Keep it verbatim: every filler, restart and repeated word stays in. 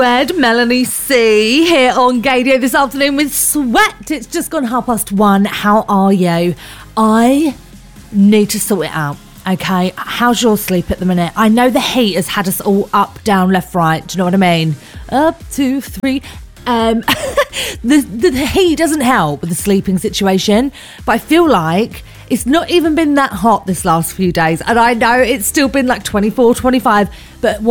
Red, Melanie C here on Gadio this afternoon with Sweat. It's just gone half past one. How are you? I need to sort it out. Okay, how's your sleep at the minute? I know the heat has had us all up, down, left, right. Do you know what I mean? Up, two, three. Um, the, the the heat doesn't help with the sleeping situation, but I feel like it's not even been that hot this last few days, and I know it's still been like twenty-four, twenty-five, but